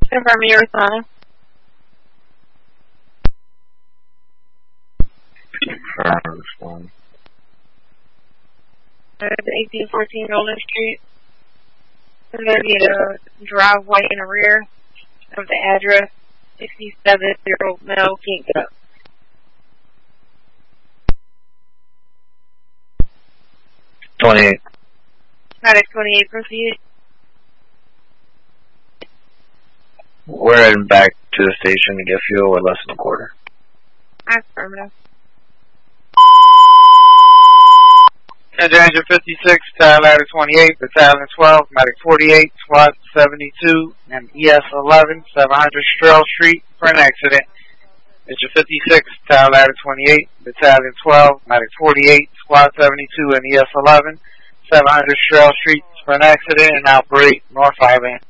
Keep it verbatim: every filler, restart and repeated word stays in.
Confirm your response. Confirm response. eighteen fourteen Golden Street. There's going to be a driveway in the rear of the address. sixty-seven-year-old male can't get up. twenty-eight. Medic twenty-eight, proceed. We're heading back to the station to get fuel with less than a quarter. Affirmative. Engine fifty-six, Tile Ladder twenty-eight, Battalion twelve, Medic forty-eight, SWAT seventy-two, and E S eleven, seven hundred Strel Street for an accident. Engine fifty-six, Tile Ladder twenty-eight, Battalion twelve, Medic forty-eight, SWAT seventy-two, and E S eleven, seven hundred Strel Street for an accident and outbreak, North five N.